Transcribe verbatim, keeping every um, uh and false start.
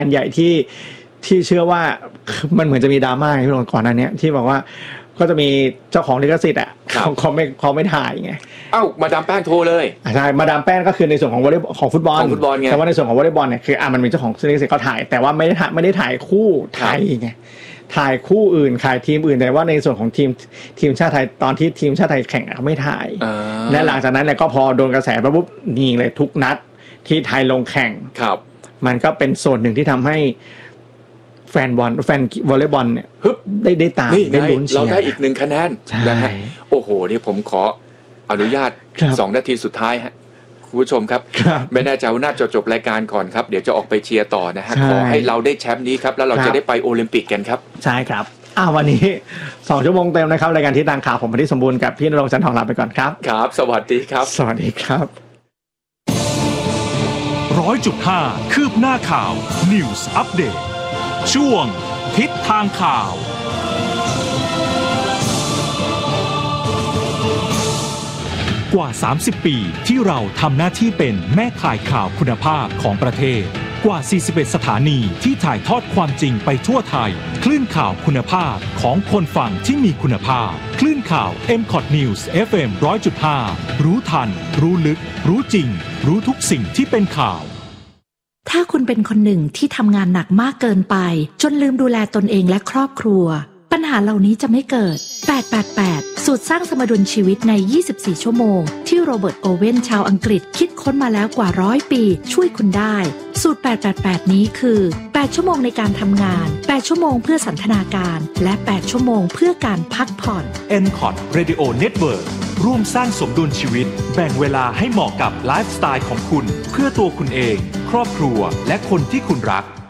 นใหญ่ที่ที่เชื่อว่ามันเหมือนจะมีดราม่าที่ก่อนหน้านี้ที่บอกว่าก็จะมีเจ้าของลิขสิทธิ์อ่ะเขาเขาไม่เขาไม่ถ่ายไงเอ้ามาดามแป้งโทรเลยใช่มาดามแป้งก็คือในส่วนของวอลเลย์ของฟุตบอลแต่ว่าในส่วนของวอลเลย์บอลเนี่ยคืออ่ะมันมีเจ้าของลิขสิทธิ์เขาถ่ายแต่ว่าไม่ได้ถ่ายไม่ได้ถ่ายคู่ไทยไงถ่ายคู่อื่นถ่ายทีมอื่นแต่ว่าในส่วนของทีมทีมชาติไทยตอนที่ทีมชาติไทยแข่งเขาไม่ถ่ายและหลังจากนั้นเนี่ยก็พอโดนกระแสปุ๊บนี่เลยทุกนัดที่ไทยลงแข่งมันก็เป็นส่วนหนึ่งที่ทำให้แฟนบอลแฟนวอลเลย์บอลเนี่ยฮึบได้ได้ตามได้ลุ้นเชียร์เราได้อีกหนึ่งคะแนนนะฮะโอ้โหนี่ผมขออนุญาตสองนาทีสุดท้ายฮะคุณผู้ชมครับไม่แน่ใจว่าน่าจะจบรายการก่อนครับเดี๋ยวจะออกไปเชียร์ต่อนะฮะขอให้เราได้แชมป์นี้ครับแล้วเราจะได้ไปโอลิมปิกกันครับใช่ครับอ่าวันนี้สองชั่วโมงเต็มนะครับรายการที่ต่างข่าวผมพนิษฐ์สมบูรณ์กับพี่ณรงค์จันทร์ทองลาไปก่อนครับครับสวัสดีครับสวัสดีครับร้อยจุดห้าคืบหน้าข่าว News Update ช่วงทิศทางข่าวกว่าสามสิบปีที่เราทำหน้าที่เป็นแม่ข่ายข่าวคุณภาพของประเทศกว่าสี่สิบเอ็ดสถานีที่ถ่ายทอดความจริงไปทั่วไทยคลื่นข่าวคุณภาพของคนฟังที่มีคุณภาพคลื่นข่าว เอ็ม คอท News เอฟ เอ็ม หนึ่งร้อยจุดห้า รู้ทันรู้ลึกรู้จริงรู้ทุกสิ่งที่เป็นข่าวถ้าคุณเป็นคนหนึ่งที่ทำงานหนักมากเกินไปจนลืมดูแลตนเองและครอบครัวปัญหาเหล่านี้จะไม่เกิดแปด แปด แปดสูตรสร้างสมดุลชีวิตในยี่สิบสี่ชั่วโมงที่โรเบิร์ตโอเว่นชาวอังกฤษคิดค้นมาแล้วกว่าร้อยปีช่วยคุณได้สูตรแปด แปด แปดนี้คือแปดชั่วโมงในการทำงานแปดชั่วโมงเพื่อสันทนาการและแปดชั่วโมงเพื่อการพักผ่อนเอ็ม คอท Radio Network ร่วมสร้างสมดุลชีวิตแบ่งเวลาให้เหมาะกับไลฟ์สไตล์ของคุณเพื่อตัวคุณเองครอบครัวและคนที่คุณรัก